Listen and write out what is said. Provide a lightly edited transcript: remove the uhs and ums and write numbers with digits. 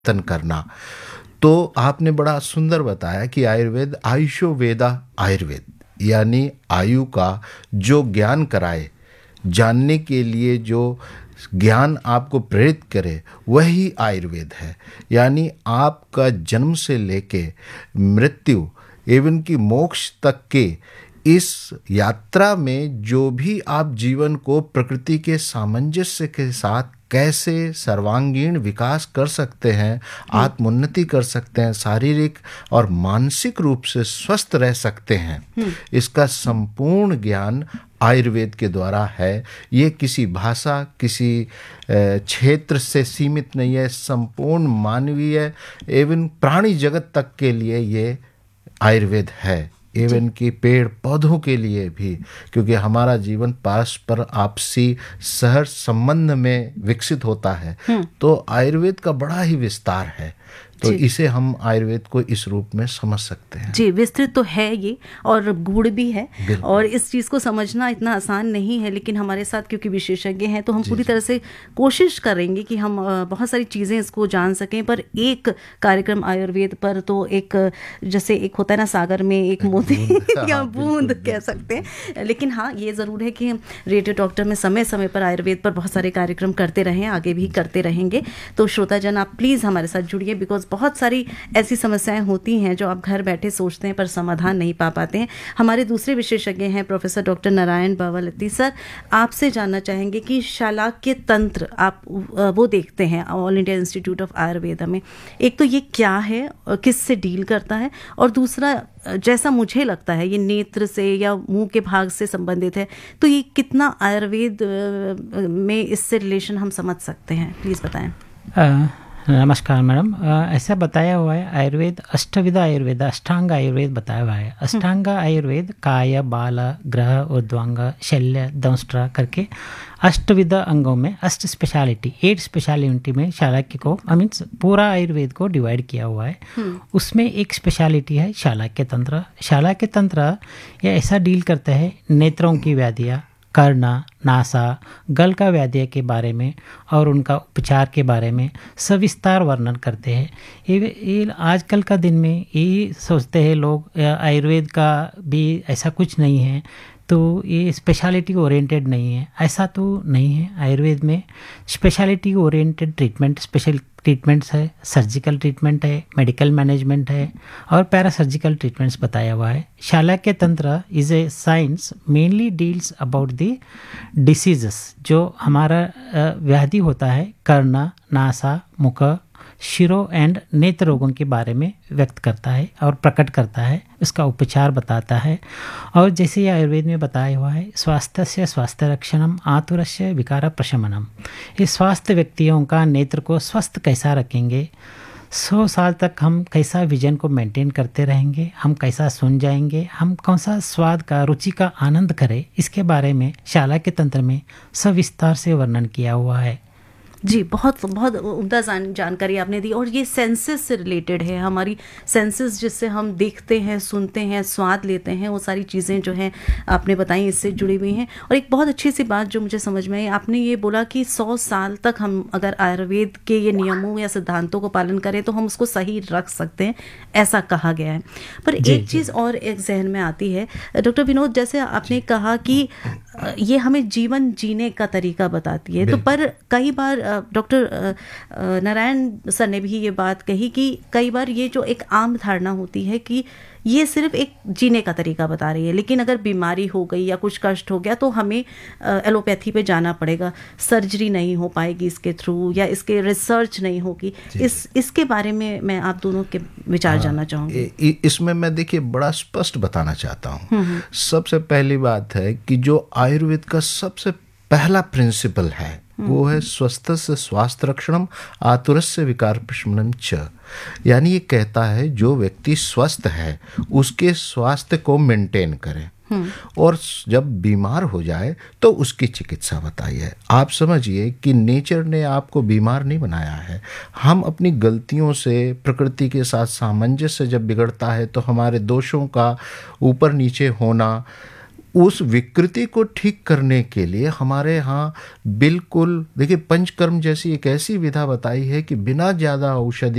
तन करना। तो आपने बड़ा सुंदर बताया कि आयुर्वेद आयुषो वेदा आयुर्वेद, यानी आयु का जो ज्ञान कराए, जानने के लिए जो ज्ञान आपको प्रेरित करे, वही आयुर्वेद है। यानी आपका जन्म से लेके मृत्यु एवं की मोक्ष तक के इस यात्रा में जो भी आप जीवन को प्रकृति के सामंजस्य के साथ कैसे सर्वांगीण विकास कर सकते हैं, आत्मोन्नति कर सकते हैं, शारीरिक और मानसिक रूप से स्वस्थ रह सकते हैं, इसका संपूर्ण ज्ञान आयुर्वेद के द्वारा है। ये किसी भाषा, किसी क्षेत्र से सीमित नहीं है, संपूर्ण मानवीय एवं प्राणी जगत तक के लिए ये आयुर्वेद है, एवं कि पेड़ पौधों के लिए भी, क्योंकि हमारा जीवन परस्पर आपसी सहर संबंध में विकसित होता है। तो आयुर्वेद का बड़ा ही विस्तार है, तो इसे हम आयुर्वेद को इस रूप में समझ सकते हैं। जी, विस्तृत तो है ये और गूढ़ भी है, और इस चीज़ को समझना इतना आसान नहीं है, लेकिन हमारे साथ क्योंकि विशेषज्ञ हैं तो हम पूरी तरह से कोशिश करेंगे कि हम बहुत सारी चीज़ें इसको जान सकें। पर एक कार्यक्रम आयुर्वेद पर तो एक, जैसे एक होता है ना सागर में एक मोती या बूंद कह सकते हैं, लेकिन हाँ ये ज़रूर है कि रेडियो डॉक्टर में समय समय पर आयुर्वेद पर बहुत सारे कार्यक्रम करते रहें, आगे भी करते रहेंगे। तो श्रोताजन आप प्लीज़ हमारे साथ जुड़िए, बिकॉज बहुत सारी ऐसी समस्याएं होती हैं जो आप घर बैठे सोचते हैं पर समाधान नहीं पा पाते हैं। हमारे दूसरे विशेषज्ञ हैं प्रोफेसर डॉक्टर नारायण बावलत्ती सर। आपसे जानना चाहेंगे कि शालाक्य तंत्र आप वो देखते हैं all India institute of Ayurveda में, एक तो ये क्या है, किससे डील करता है, और दूसरा जैसा मुझे लगता है ये नेत्र से या मुंह के भाग से संबंधित है, तो ये कितना आयुर्वेद में इससे रिलेशन हम समझ सकते हैं, प्लीज़ बताएं। नमस्कार मैडम, ऐसा बताया हुआ है आयुर्वेद अष्टविध आयुर्वेद, अष्टांग आयुर्वेद बताया हुआ है। अष्टांग आयुर्वेद काय बाल ग्रह ऊर्ध्वांग शल्य दंष्ट्रा करके अष्टविध अंगों में 8 स्पेशलिटी 8 स्पेशलिटी में शालाक्य को मीन्स पूरा आयुर्वेद को डिवाइड किया हुआ है। उसमें एक स्पेशलिटी है शालाक्य तंत्र। शालाक्य तंत्र ये ऐसा डील करता है नेत्रों की व्याधियाँ, कर्ण, नासा, गल का व्याधियों के बारे में और उनका उपचार के बारे में सविस्तार वर्णन करते हैं। ये आजकल का दिन में यही सोचते हैं लोग आयुर्वेद का भी ऐसा कुछ नहीं है, तो ये स्पेशलिटी ओरिएंटेड नहीं है। ऐसा तो नहीं है, आयुर्वेद में speciality oriented treatment, special treatments है, सर्जिकल ट्रीटमेंट है, मेडिकल मैनेजमेंट है और पैरासर्जिकल ट्रीटमेंट्स बताया हुआ है। शालाक्य तंत्र is a science mainly deals about the diseases, जो हमारा व्याधि होता है कर्ण, नासा, मुख, शिरो एंड नेत्र रोगों के बारे में व्यक्त करता है और प्रकट करता है, उसका उपचार बताता है। और जैसे ये आयुर्वेद में बताया हुआ है स्वास्थ्य से स्वास्थ्य रक्षणम आतुरस्य विकार प्रशमनम, ये स्वास्थ्य व्यक्तियों का नेत्र को स्वस्थ कैसा रखेंगे, 100 साल तक हम कैसा विजन को मेंटेन करते रहेंगे, हम कैसा सुन जाएंगे, हम कौन सा स्वाद का, रुचि का आनंद करें, इसके बारे में शालाक्य तंत्र में सविस्तार से वर्णन किया हुआ है। जी, बहुत बहुत उम्दा जानकारी आपने दी। और ये सेंसेस से रिलेटेड है, हमारी सेंसेस जिससे हम देखते हैं, सुनते हैं, स्वाद लेते हैं, वो सारी चीज़ें जो हैं आपने बताई इससे जुड़ी हुई हैं। और एक बहुत अच्छी सी बात जो मुझे समझ में आई, आपने ये बोला कि 100 साल तक हम अगर आयुर्वेद के ये नियमों या सिद्धांतों को पालन करें तो हम उसको सही रख सकते हैं, ऐसा कहा गया है। पर एक चीज़ और एक जहन में आती है डॉक्टर विनोद, जैसे आपने कहा कि ये हमें जीवन जीने का तरीका बताती है, तो पर कई बार डॉक्टर नारायण सर ने भी ये बात कही कि कई बार ये जो एक आम धारणा होती है कि ये सिर्फ एक जीने का तरीका बता रही है, लेकिन अगर बीमारी हो गई या कुछ कष्ट हो गया तो हमें एलोपैथी पे जाना पड़ेगा, सर्जरी नहीं हो पाएगी इसके थ्रू, या इसके रिसर्च नहीं होगी। इसके बारे में मैं आप दोनों के विचार जानना चाहूँगी। इसमें मैं देखिए बड़ा स्पष्ट बताना चाहता हूँ। सबसे पहली बात है कि जो आयुर्वेद का सबसे पहला प्रिंसिपल है वो है स्वस्थ से स्वास्थ्य रक्षणम आतुरस्य विकार प्रशमनम च, यानी ये कहता है जो व्यक्ति स्वस्थ है उसके स्वास्थ्य को मेंटेन करें और जब बीमार हो जाए तो उसकी चिकित्सा बताइए। आप समझिए कि नेचर ने आपको बीमार नहीं बनाया है, हम अपनी गलतियों से प्रकृति के साथ सामंजस्य जब बिगड़ता है तो हमारे दोषों का ऊपर नीचे होना, उस विकृति को ठीक करने के लिए हमारे यहाँ बिल्कुल देखिए पंचकर्म जैसी एक ऐसी विधा बताई है कि बिना ज़्यादा औषधि